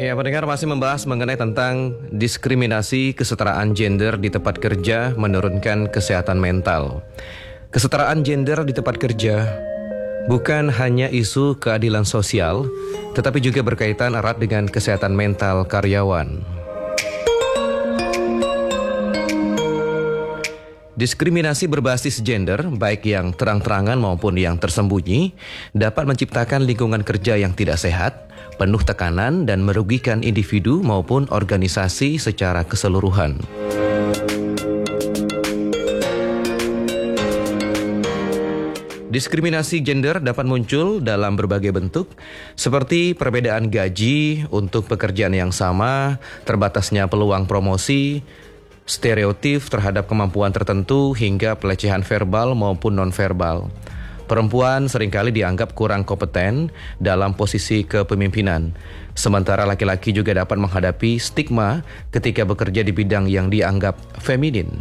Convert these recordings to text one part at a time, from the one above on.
Ya, pendengar masih membahas mengenai tentang diskriminasi kesetaraan gender di tempat kerja menurunkan kesehatan mental. Kesetaraan gender di tempat kerja bukan hanya isu keadilan sosial, tetapi juga berkaitan erat dengan kesehatan mental karyawan. Diskriminasi berbasis gender, baik yang terang-terangan maupun yang tersembunyi, dapat menciptakan lingkungan kerja yang tidak sehat, penuh tekanan dan merugikan individu maupun organisasi secara keseluruhan. Diskriminasi gender dapat muncul dalam berbagai bentuk, seperti perbedaan gaji untuk pekerjaan yang sama, terbatasnya peluang promosi, stereotip terhadap kemampuan tertentu, hingga pelecehan verbal maupun nonverbal. Perempuan seringkali dianggap kurang kompeten dalam posisi kepemimpinan, sementara laki-laki juga dapat menghadapi stigma ketika bekerja di bidang yang dianggap feminin.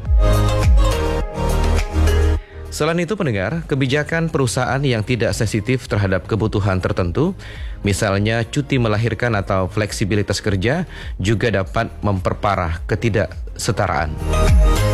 Selain itu, pendengar, kebijakan perusahaan yang tidak sensitif terhadap kebutuhan tertentu, misalnya cuti melahirkan atau fleksibilitas kerja, juga dapat memperparah ketidaksetaraan.